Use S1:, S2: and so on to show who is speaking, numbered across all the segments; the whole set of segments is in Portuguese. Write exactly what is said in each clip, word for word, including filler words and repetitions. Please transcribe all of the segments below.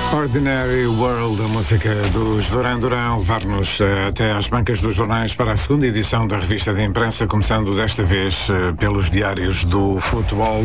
S1: Ordinary World, a música dos Duran Duran, levar-nos até às bancas dos jornais para a segunda edição da revista de imprensa, começando desta vez pelos diários do futebol.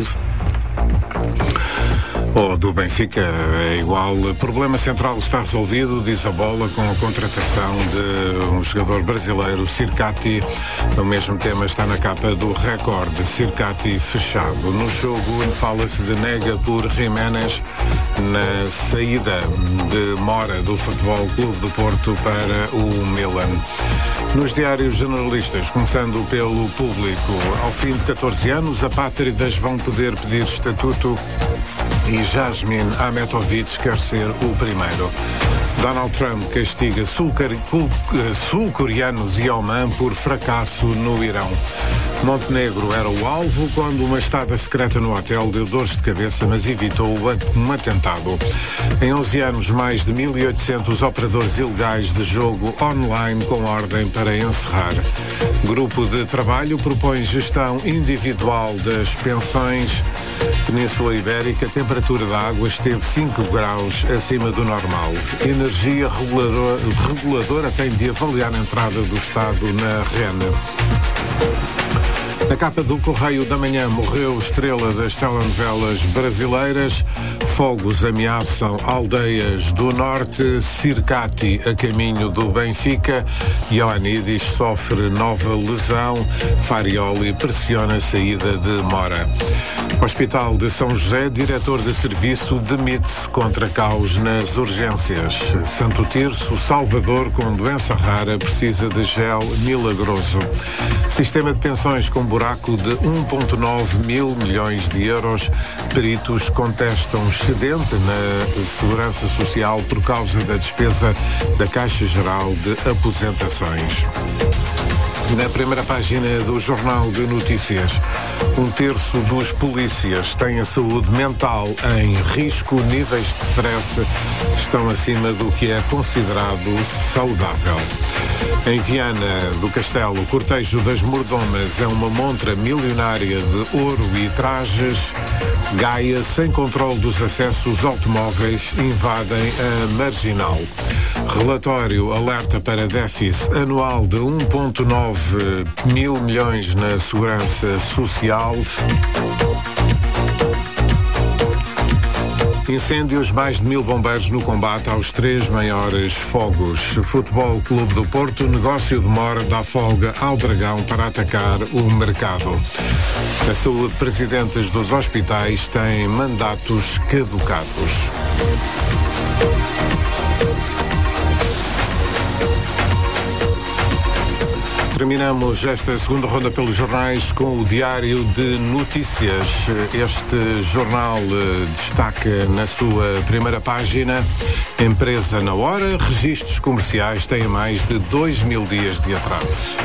S1: Ou do Benfica, é igual. O problema central está resolvido, diz a bola, com a contratação de um jogador brasileiro, Circati. O mesmo tema está na capa do Record, Circati fechado. No jogo fala-se de nega por Jiménez na saída de Mora do Futebol Clube do Porto para o Milan. Nos diários generalistas, começando pelo Público, ao fim de catorze anos, apátridas vão poder pedir estatuto e Jasmin Ahmetovic quer ser o primeiro. Donald Trump castiga sul-coreanos e Oman por fracasso no Irão. Montenegro era o alvo quando uma estada secreta no hotel deu dores de cabeça, mas evitou um atentado. Em onze anos, mais de mil e oitocentos operadores ilegais de jogo online com ordem para encerrar. Grupo de trabalho propõe gestão individual das pensões. Península Ibérica, a temperatura da água esteve cinco graus acima do normal. Energia reguladora, reguladora tem de avaliar a entrada do Estado na REN. Na capa do Correio da Manhã, morreu estrela das telenovelas brasileiras. Fogos ameaçam aldeias do norte. Circati a caminho do Benfica. Ioannidis sofre nova lesão. Farioli pressiona a saída de Mora. Hospital de São José, diretor de serviço demite-se contra caos nas urgências. Santo Tirso, Salvador com doença rara precisa de gel milagroso. Sistema de pensões com buraco de um vírgula nove mil milhões de euros. Peritos contestam excedente na Segurança Social por causa da despesa da Caixa Geral de Aposentações. Na primeira página do Jornal de Notícias, um terço dos polícias tem a saúde mental em risco. Níveis de stress estão acima do que é considerado saudável. Em Viana do Castelo, o cortejo das mordomas é uma montra milionária de ouro e trajes. Gaia, sem controle dos acessos automóveis, invadem a Marginal. Relatório alerta para déficit anual de um vírgula nove mil milhões na Segurança Social. Incêndios, mais de mil bombeiros no combate aos três maiores fogos. Futebol Clube do Porto, negócio de Mora dá folga ao Dragão para atacar o mercado. A saúde, presidentes dos hospitais têm mandatos caducados. Terminamos esta segunda ronda pelos jornais com o Diário de Notícias. Este jornal eh, destaca na sua primeira página: empresa na hora, registros comerciais têm mais de dois mil dias de atraso.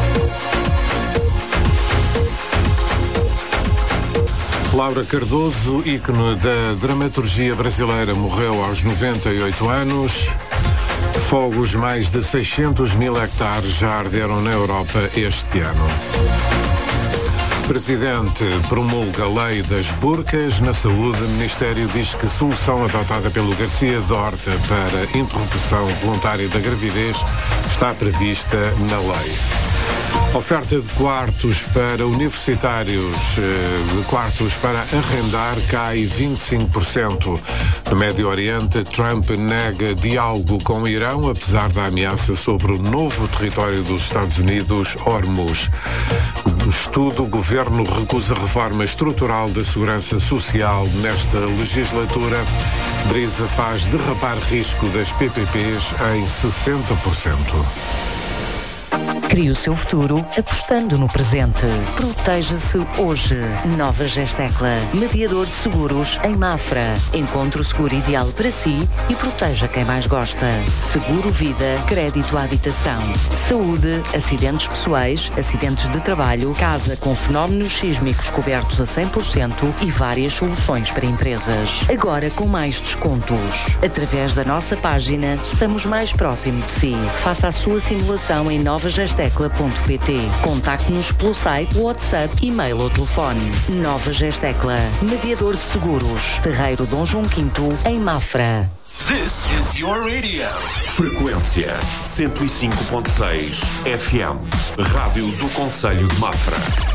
S1: Laura Cardoso, ícone da dramaturgia brasileira, morreu aos noventa e oito anos. Fogos, mais de seiscentos mil hectares já arderam na Europa este ano. Presidente promulga a lei das burcas. Na saúde, o Ministério diz que a solução adotada pelo Garcia Dorta para interrupção voluntária da gravidez está prevista na lei. Oferta de quartos para universitários, de quartos para arrendar, cai vinte e cinco por cento. No Médio Oriente, Trump nega diálogo com o Irão, apesar da ameaça sobre o novo território dos Estados Unidos, Hormuz. Estudo, o governo recusa reforma estrutural da segurança social nesta legislatura. Brisa faz derrapar risco das P P Ps em sessenta por cento.
S2: Crie o seu futuro apostando no presente. Proteja-se hoje. Nova Gestecla, mediador de seguros em Mafra. Encontre o seguro ideal para si e proteja quem mais gosta. Seguro vida, crédito à habitação, saúde, acidentes pessoais, acidentes de trabalho, casa com fenómenos sísmicos cobertos a cem por cento e várias soluções para empresas. Agora com mais descontos. Através da nossa página, estamos mais próximo de si. Faça a sua simulação em nova gestecla ponto pt. Contacte-nos pelo site, WhatsApp, e-mail ou telefone. Nova Gestecla, mediador de seguros. Terreiro Dom João Quinto, em Mafra.
S3: This is your radio.
S4: Frequência cento e cinco ponto seis F M. Rádio do Concelho de Mafra.